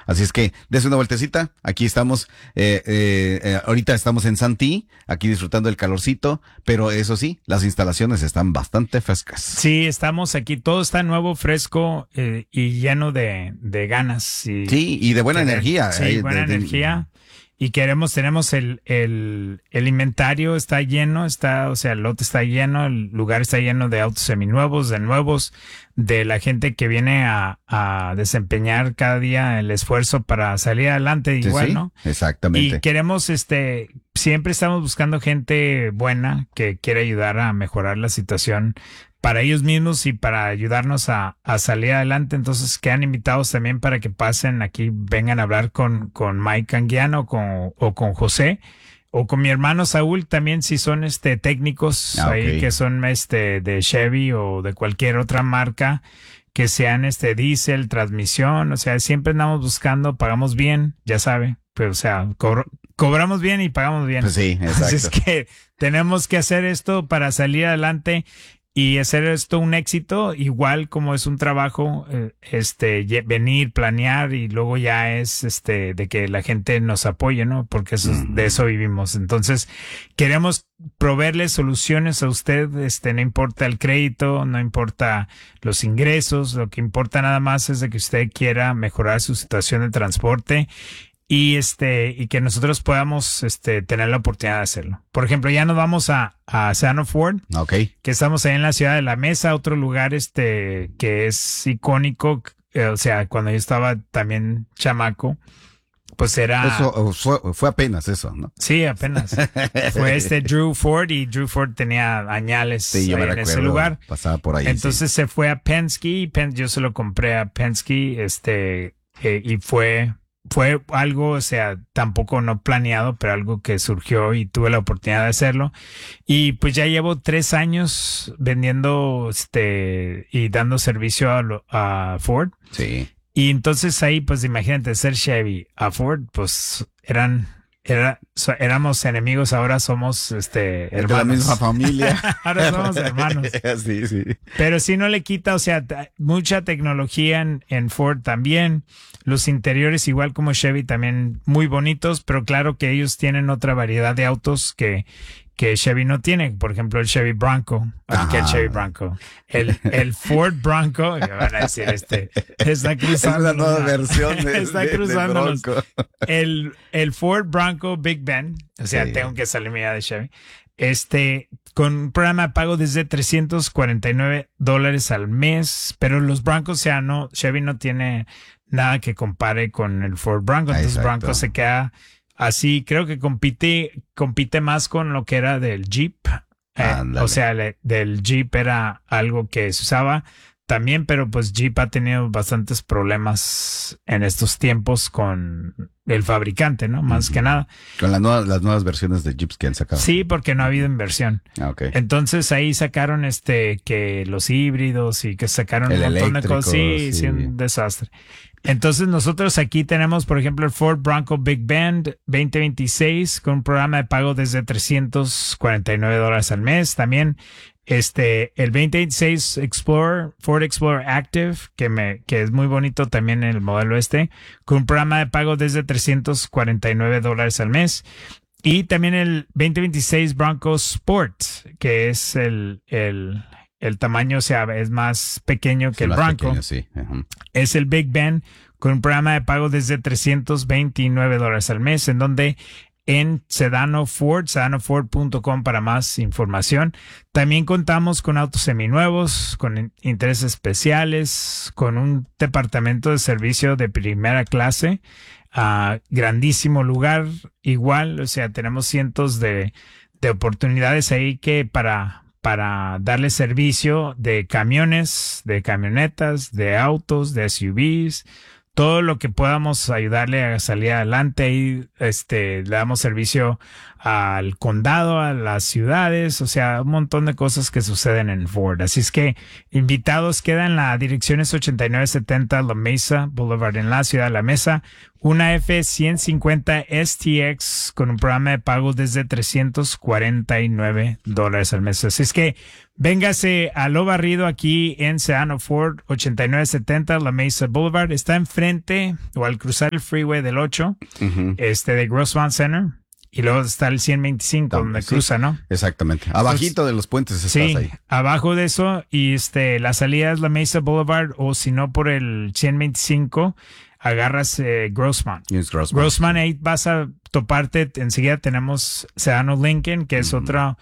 Así es que des una vueltecita. Aquí estamos, ahorita estamos en Santee, aquí disfrutando del calorcito, pero eso sí, las instalaciones están bastante frescas. Sí, estamos aquí, todo está nuevo, fresco y lleno de ganas. Sí, y de buena energía. Sí, buena energía. Y tenemos el inventario está lleno, o sea, el lote está lleno, el lugar está lleno de autos seminuevos, de nuevos, de la gente que viene a desempeñar cada día el esfuerzo para salir adelante igual, sí, ¿no? Exactamente. Y queremos, siempre estamos buscando gente buena que quiere ayudar a mejorar la situación para ellos mismos y para ayudarnos a salir adelante. Entonces quedan invitados también para que pasen aquí, vengan a hablar con Mike Anguiano o con José o con mi hermano Saúl también, si son técnicos ahí que son de Chevy o de cualquier otra marca, que sean diésel, transmisión, o sea, siempre andamos buscando, pagamos bien, ya sabe, pero o sea, cobramos bien y pagamos bien. Pues sí, exacto. Así es que tenemos que hacer esto para salir adelante y hacer esto un éxito, igual como es un trabajo, venir, planear y luego ya es de que la gente nos apoye, ¿no? Porque de eso vivimos. Entonces, queremos proveerle soluciones a usted, no importa el crédito, no importa los ingresos, lo que importa nada más es de que usted quiera mejorar su situación de transporte. Y que nosotros podamos tener la oportunidad de hacerlo. Por ejemplo, ya nos vamos a Sano Ford, que estamos ahí en la ciudad de La Mesa, otro lugar que es icónico, o sea, cuando yo estaba también chamaco, pues era... Eso fue apenas eso, ¿no? Sí, apenas. Fue Drew Ford y Drew Ford tenía añales en ese lugar. Pasaba por ahí. Entonces se fue a Penske, yo se lo compré a Penske, y fue algo, o sea, tampoco no planeado, pero algo que surgió y tuve la oportunidad de hacerlo. Y pues ya llevo 3 años vendiendo, y dando servicio a Ford. Sí. Y entonces ahí, pues imagínate, ser Chevy a Ford, pues éramos enemigos, ahora somos, hermanos. De la misma familia. Ahora somos hermanos. Sí, sí. Pero sí no le quita, o sea, mucha tecnología en Ford también. Los interiores, igual como Chevy, también muy bonitos, pero claro que ellos tienen otra variedad de autos que Chevy no tiene. Por ejemplo, el Chevy Bronco. ¿Qué el Chevy Bronco? El Ford Bronco, me van a decir, está cruzando. Es una nueva versión está cruzando de Bronco. El Ford Bronco Big Ben, o sea, sí. Tengo que salirme ya de Chevy. Con un programa de pago desde $349 al mes, pero los Broncos, o sea, Chevy no tiene nada que compare con el Ford Bronco. Entonces Bronco se queda así, creo que compite más con lo que era del Jeep. O sea, del Jeep era algo que se usaba también, pero pues Jeep ha tenido bastantes problemas en estos tiempos con el fabricante, ¿no? Más que nada. Con las nuevas versiones de Jeeps que han sacado. Sí, porque no ha habido inversión. Okay. Entonces ahí sacaron que los híbridos y que sacaron un montón de cosas. Sí, un desastre. Entonces nosotros aquí tenemos, por ejemplo, el Ford Bronco Big Bend 2026 con un programa de pago desde $349 al mes. También el 2026 Ford Explorer Active, que es muy bonito también el modelo con un programa de pago desde $349 al mes. Y también el 2026 Bronco Sport, que es el tamaño, o sea, es más pequeño que el Bronco. Pequeño, sí. Es el Big Ben con un programa de pago desde $329 al mes, en donde en Sedano Ford, sedanoford.com para más información. También contamos con autos seminuevos, con intereses especiales, con un departamento de servicio de primera clase, grandísimo lugar, igual, o sea, tenemos cientos de oportunidades ahí que para darle servicio de camiones, de camionetas, de autos, de SUVs, todo lo que podamos ayudarle a salir adelante. Ahí le damos servicio al condado, a las ciudades, o sea, un montón de cosas que suceden en Ford. Así es que invitados, quedan la dirección es 8970 La Mesa Boulevard en la ciudad de La Mesa. una F-150 STX con un programa de pago desde $349 al mes. Así es que véngase a Lo Barrido aquí en Sedano Ford, 8970 La Mesa Boulevard. Está enfrente o al cruzar el freeway del 8, de Grossmont Center. Y luego está el 125 donde cruza, ¿no? Exactamente. Abajito de los puentes estás ahí. Abajo de eso. Y la salida es la Mesa Boulevard, o si no por el 125 agarras Grossmont. Grossmont, ahí vas a toparte. Enseguida tenemos Sedano Lincoln, que es otra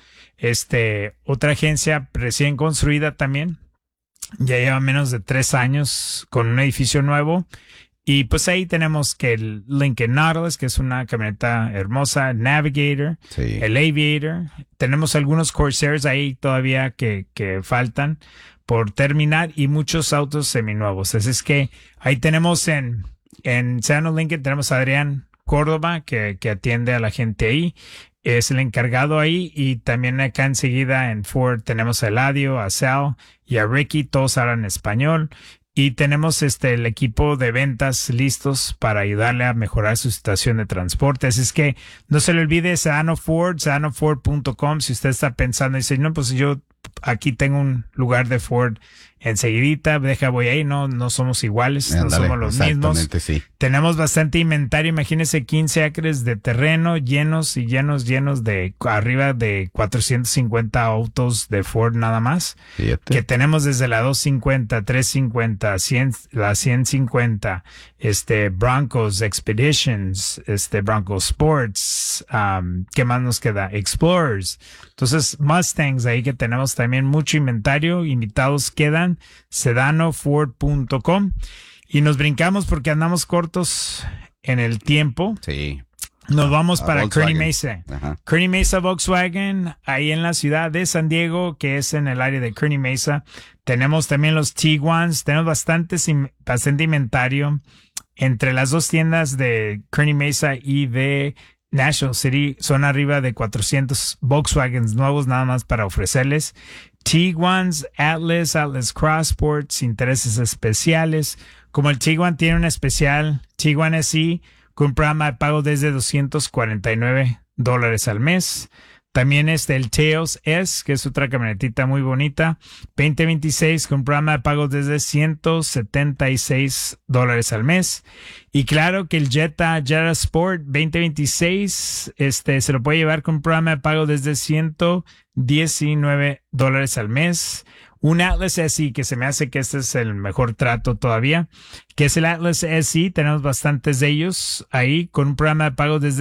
agencia recién construida también. Ya lleva menos de 3 años con un edificio nuevo. Y pues ahí tenemos que el Lincoln Nautilus, que es una camioneta hermosa, Navigator, el Aviator. Tenemos algunos Corsairs ahí todavía que faltan por terminar, y muchos autos seminuevos. Así es que ahí tenemos en Sedano Lincoln, tenemos a Adrián Córdoba, que atiende a la gente ahí. Es el encargado ahí. Y también acá enseguida en Ford tenemos a Eladio, a Sal y a Ricky. Todos hablan español. Y tenemos el equipo de ventas listos para ayudarle a mejorar su situación de transporte. Así es que no se le olvide Sedano Ford, sedanoford.com. Si usted está pensando y dice, no, pues yo aquí tengo un lugar de Ford enseguidita, voy ahí, no somos iguales, no somos los mismos. Sí. Tenemos bastante inventario, imagínense 15 acres de terreno llenos de arriba de 450 autos de Ford nada más. Fíjate. Que tenemos desde la 250, 350, 100, la 150, Broncos, Expeditions, Broncos Sports, ¿qué más nos queda? Explorers. Entonces, Mustangs ahí que tenemos también mucho inventario, invitados quedan, sedanoford.com. Y nos brincamos porque andamos cortos en el tiempo. Sí. Nos vamos para Volkswagen. Kearny Mesa. Ajá. Kearny Mesa Volkswagen, ahí en la ciudad de San Diego, que es en el área de Kearny Mesa. Tenemos también los Tiguans, tenemos bastante inventario entre las dos tiendas de Kearny Mesa y de National City. Son arriba de 400 Volkswagens nuevos nada más para ofrecerles. Tiguans, Atlas Cross Sports, intereses especiales. Como el Tiguan tiene un especial, Tiguan SE, con un programa de pago desde $249 al mes. También el Taos S, que es otra camionetita muy bonita, 2026, con un programa de pago desde $176 al mes. Y claro que el Jetta Sport 2026, se lo puede llevar con un programa de pago desde $119 al mes. Un Atlas SE, que se me hace que este es el mejor trato todavía, que es el Atlas SE. Tenemos bastantes de ellos ahí con un programa de pago desde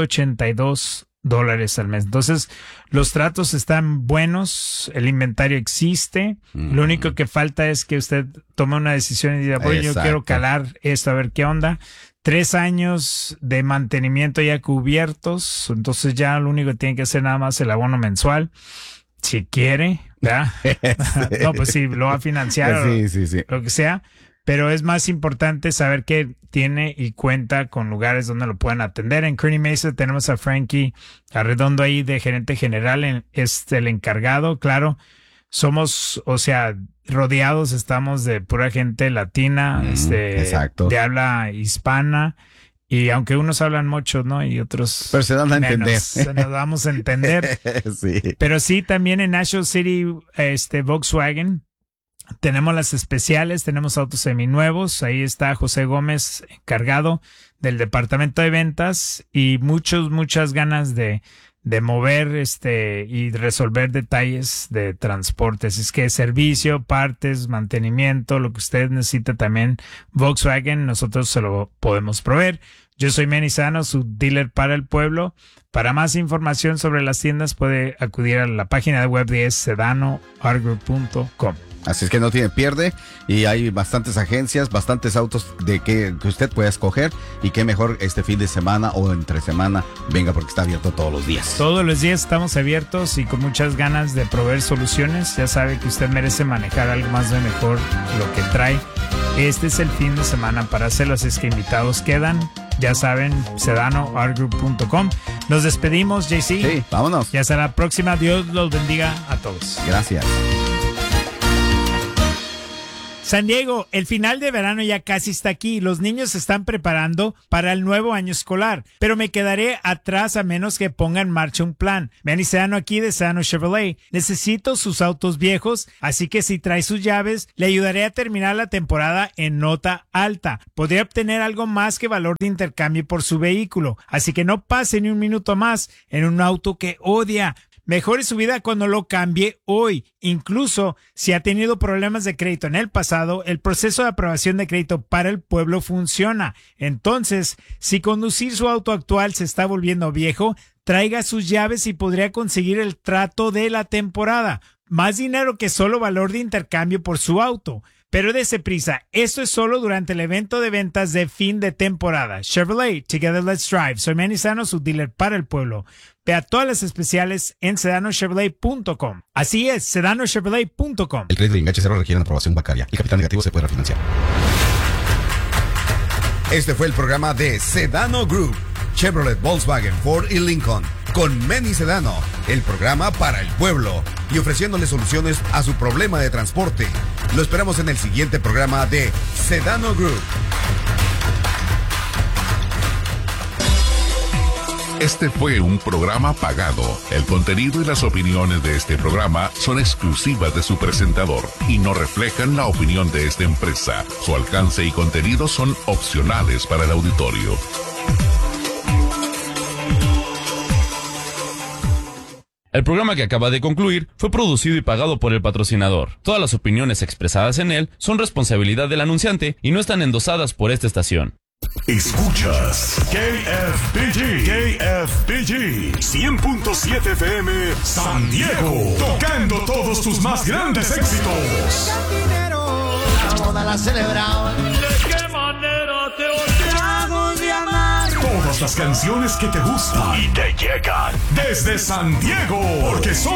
$182 al mes. Entonces, los tratos están buenos, el inventario existe. Lo único que falta es que usted tome una decisión y diga, bueno, yo quiero calar esto, a ver qué onda. 3 años de mantenimiento ya cubiertos, entonces ya lo único que tiene que hacer nada más el abono mensual. Si quiere, ¿verdad? No, pues sí, lo va a financiar sí. Lo que sea. Pero es más importante saber que tiene y cuenta con lugares donde lo puedan atender. En Kearny Mesa tenemos a Frankie Arredondo ahí de gerente general, es el encargado. Claro, somos, rodeados estamos de pura gente latina, exacto, de habla hispana. Y aunque unos hablan mucho, ¿no? Y otros pero se dan a entender. Nos damos a entender. Sí. Pero sí, también en National City, Volkswagen, tenemos las especiales, tenemos autos seminuevos. Ahí está José Gómez, encargado del departamento de ventas, y muchas ganas de mover y resolver detalles de transportes. Es que servicio, partes, mantenimiento, lo que usted necesita también, Volkswagen, nosotros se lo podemos proveer. Yo soy Manny Sedano, su dealer para el pueblo. Para más información sobre las tiendas puede acudir a la página de web de sedanoargroup.com. Así es que no tiene pierde, y hay bastantes agencias, bastantes autos de que usted pueda escoger, y qué mejor este fin de semana o entre semana venga, porque está abierto todos los días. Todos los días estamos abiertos y con muchas ganas de proveer soluciones. Ya sabe que usted merece manejar algo más de mejor lo que trae. Este es el fin de semana para hacerlo, así es que invitados quedan. Ya saben, sedanoargroup.com. Nos despedimos, JC. Sí, vámonos. Y hasta la próxima. Dios los bendiga a todos. Gracias. San Diego, el final de verano ya casi está aquí. Los niños se están preparando para el nuevo año escolar, pero me quedaré atrás a menos que ponga en marcha un plan. Manny Sedano aquí de Sedano Chevrolet. Necesito sus autos viejos, así que si trae sus llaves, le ayudaré a terminar la temporada en nota alta. Podría obtener algo más que valor de intercambio por su vehículo, así que no pase ni un minuto más en un auto que odia. Mejore su vida cuando lo cambie hoy. Incluso si ha tenido problemas de crédito en el pasado, el proceso de aprobación de crédito para el pueblo funciona. Entonces, si conducir su auto actual se está volviendo viejo, traiga sus llaves y podría conseguir el trato de la temporada. Más dinero que solo valor de intercambio por su auto. Pero dése prisa, esto es solo durante el evento de ventas de fin de temporada. Chevrolet, Together Let's Drive. Soy Manny Sedano, su dealer para el pueblo. Vea todas las especiales en sedanochevrolet.com. Así es, sedanochevrolet.com. El crédito de enganche cero requiere aprobación bancaria. El capital negativo se puede refinanciar. Este fue el programa de Sedano Group, Chevrolet, Volkswagen, Ford y Lincoln, con Manny Sedano, el programa para el pueblo, y ofreciéndole soluciones a su problema de transporte. Lo esperamos en el siguiente programa de Sedano Group. Este fue un programa pagado. El contenido y las opiniones de este programa son exclusivas de su presentador y no reflejan la opinión de esta empresa. Su alcance y contenido son opcionales para el auditorio. El programa que acaba de concluir fue producido y pagado por el patrocinador. Todas las opiniones expresadas en él son responsabilidad del anunciante y no están endosadas por esta estación. Escuchas KFBG 100.7 FM San Diego, tocando todos tus más grandes éxitos. Toda la celebraban. ¿De qué manera te olvidamos de amar? Todas las canciones que te gustan y te llegan desde San Diego, porque son